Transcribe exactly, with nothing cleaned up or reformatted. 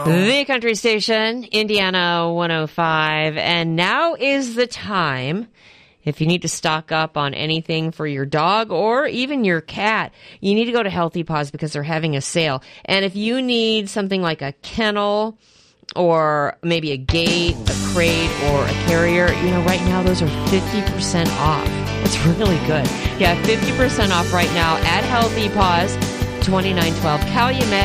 The country station, Indiana one oh five. And now is the time, if you need to stock up on anything for your dog or even your cat, you need to go to Healthy Paws because they're having a sale. And if you need something like a kennel or maybe a gate, a crate, or a carrier, you know, right now those are fifty percent off. That's really good. Yeah, fifty percent off right now at Healthy Paws, twenty-nine twelve Calumet